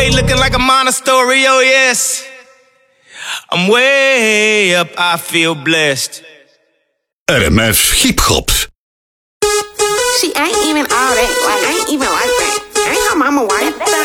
way looking like a monastery, oh yes. I'm way up, I feel blessed. RMF Hip Hop. She ain't even all that. Like, I ain't even like that. Ain't her mama white.